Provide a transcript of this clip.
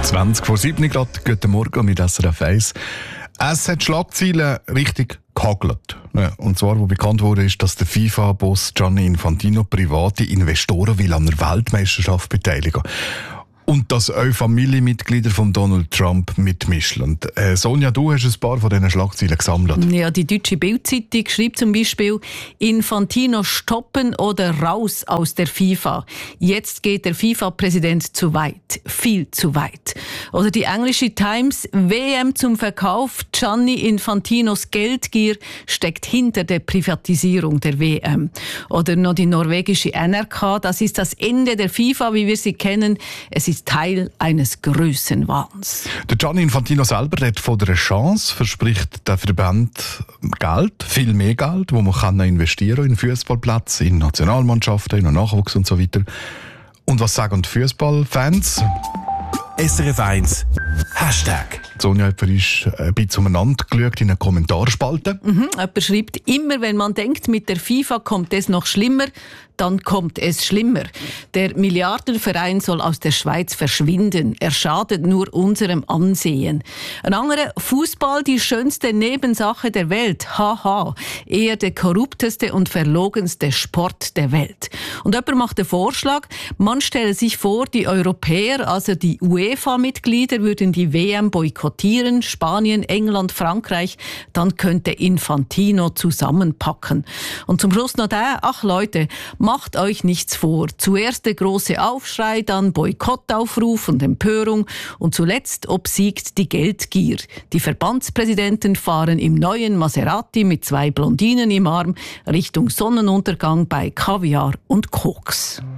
20 vor 7 Grad. Guten Morgen mit SRF 1. Es hat Schlagzeilen richtig gehagelt. Ja, und zwar, wo bekannt wurde, ist, dass der FIFA-Boss Gianni Infantino private Investoren will an einer Weltmeisterschaft beteiligen. Und dass auch Familienmitglieder von Donald Trump mitmischen. Und, Sonja, du hast ein paar von diesen Schlagzeilen gesammelt. Ja, die deutsche Bild-Zeitung schreibt zum Beispiel: Infantino stoppen oder raus aus der FIFA. Jetzt geht der FIFA-Präsident zu weit. Viel zu weit. Oder die englische Times: WM zum Verkauf. Gianni Infantinos Geldgier steckt hinter der Privatisierung der WM. Oder noch die norwegische NRK: Das ist das Ende der FIFA, wie wir sie kennen. Es ist Teil eines Grössenwahns. Der Gianni Infantino selber redet von einer Chance, verspricht der Verband Geld, viel mehr Geld, wo man investieren kann in Fußballplätze, in Nationalmannschaften, in Nachwuchs und so weiter. Und was sagen die Fußballfans? SRF 1 Hashtag. Sonja, jemand ist ein bisschen umeinander geschaut in einer Kommentarspalte. Jemand schreibt: Immer wenn man denkt, mit der FIFA kommt es noch schlimmer, dann kommt es schlimmer. Der Milliardenverein soll aus der Schweiz verschwinden. Er schadet nur unserem Ansehen. Ein anderer: Fußball, die schönste Nebensache der Welt. Haha. Eher der korrupteste und verlogenste Sport der Welt. Und jemand macht den Vorschlag: Man stelle sich vor, die Europäer, also die UEFA-Mitglieder, würden die WM boykottieren. Spanien, England, Frankreich. Dann könnte Infantino zusammenpacken. Und zum Schluss noch der: Ach Leute, macht euch nichts vor. Zuerst der große Aufschrei, dann Boykottaufruf und Empörung und zuletzt obsiegt die Geldgier. Die Verbandspräsidenten fahren im neuen Maserati mit 2 Blondinen im Arm Richtung Sonnenuntergang bei Kaviar und Koks.